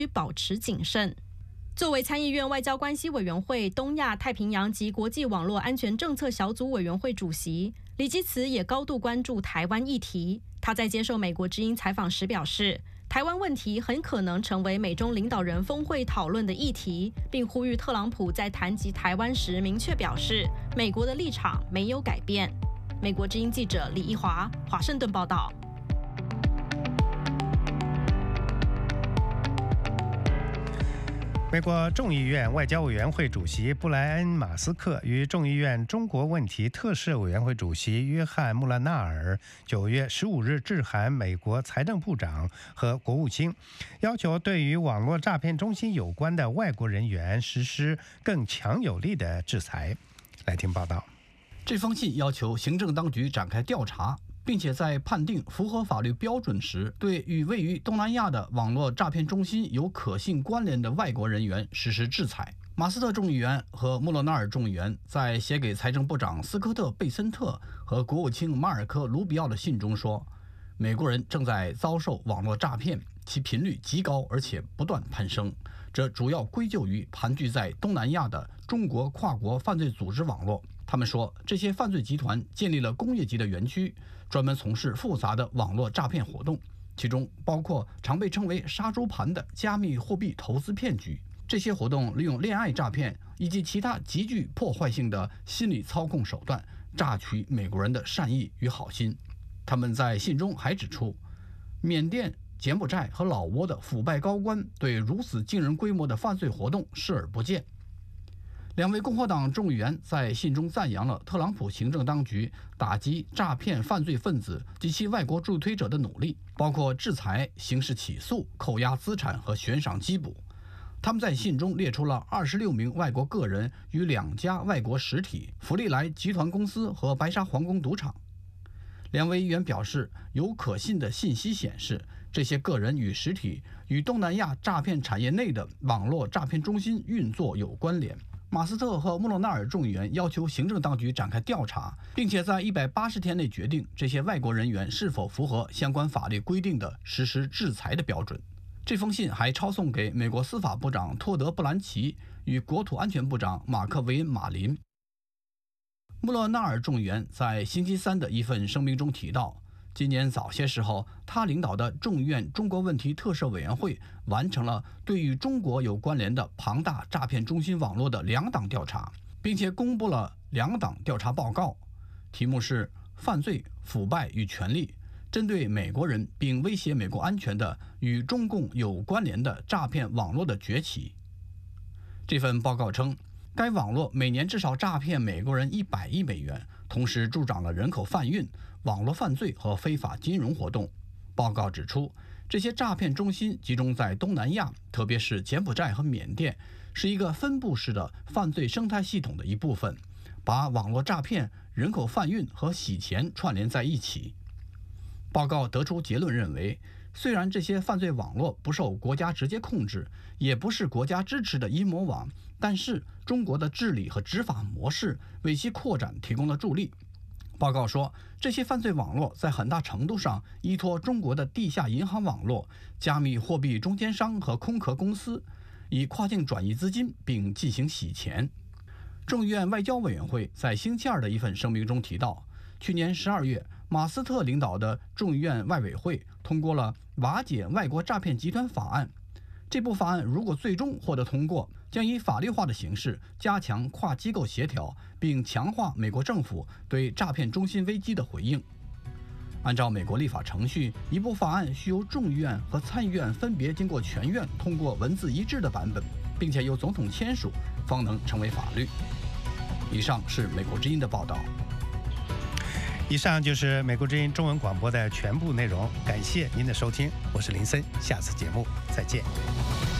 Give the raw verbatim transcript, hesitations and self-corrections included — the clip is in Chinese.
需保持谨慎。作为参议院外交关系委员会东亚太平洋及国际网络安全政策小组委员会主席李基慈也高度关注台湾议题。他在接受美国之音采访时表示，台湾问题很可能成为美中领导人峰会讨论的议题，并呼吁特朗普在谈及台湾时明确表示，美国的立场没有改变。美国之音记者李一华，华盛顿报道。 美国众议院外交委员会主席布莱恩·马斯克与众议院中国问题特设委员会主席约翰·穆勒纳尔九月十五日致函美国财政部长和国务卿，要求对于网络诈骗中心有关的外国人员实施更强有力的制裁。来听报道。 这封信要求行政当局展开调查，并且在判定符合法律标准时，对与位于东南亚的网络诈骗中心有可信关联的外国人员实施制裁。马斯特众议员和穆勒纳尔众议员在写给财政部长斯科特·贝森特和国务卿马尔科·卢比奥的信中说，美国人正在遭受网络诈骗，其频率极高而且不断攀升，这主要归咎于盘踞在东南亚的中国跨国犯罪组织网络。他们说，这些犯罪集团建立了工业级的园区，专门从事复杂的网络诈骗活动，其中包括常被称为杀猪盘的加密货币投资骗局。这些活动利用恋爱诈骗以及其他极具破坏性的心理操控手段，榨取美国人的善意与好心。他们在信中还指出，缅甸、柬埔寨和老挝的腐败高官对如此惊人规模的犯罪活动视而不见。两位共和党众议员在信中赞扬了特朗普行政当局打击诈骗犯罪分子及其外国助推者的努力，包括制裁、刑事起诉、扣押资产和悬赏缉捕。他们在信中列出了二十六名外国个人与两家外国实体福利来集团公司和白沙皇宫赌场。两位议员表示，有可信的信息显示，这些个人与实体与东南亚诈骗产业内的网络诈骗中心运作有关联。马斯特和穆勒纳尔众议员要求行政当局展开调查，并且在一百八十天内决定这些外国人员是否符合相关法律规定的实施制裁的标准。这封信还抄送给美国司法部长托德·布兰奇与国土安全部长马克·维恩·马林。穆勒纳尔众议员在星期三的一份声明中提到，今年早些时候，他领导的众议院中国问题特设委员会完成了对与中国有关联的庞大诈骗中心网络的两档调查，并且公布了两档调查报告，题目是“犯罪、腐败与权力：针对美国人并威胁美国安全的与中共有关联的诈骗网络的崛起”。这份报告称，该网络每年至少诈骗美国人一百亿美元，同时助长了人口贩运、网络犯罪和非法金融活动。报告指出，这些诈骗中心集中在东南亚，特别是柬埔寨和缅甸，是一个分布式的犯罪生态系统的一部分，把网络诈骗、人口贩运和洗钱串联在一起。报告得出结论认为，虽然这些犯罪网络不受国家直接控制，也不是国家支持的阴谋网，但是中国的治理和执法模式为其扩展提供了助力。报告说，这些犯罪网络在很大程度上依托中国的地下银行网络、加密货币中间商和空壳公司，以跨境转移资金并进行洗钱。众议院外交委员会在星期二的一份声明中提到，去年十二月，马斯特领导的众议院外委会通过了瓦解外国诈骗集团法案。这部法案如果最终获得通过，将以法律化的形式加强跨机构协调，并强化美国政府对诈骗中心危机的回应。按照美国立法程序，一部法案需由众议院和参议院分别经过全院通过文字一致的版本，并且由总统签署，方能成为法律。以上是美国之音的报道。 以上就是美国之音中文广播的全部内容，感谢您的收听，我是林森，下次节目再见。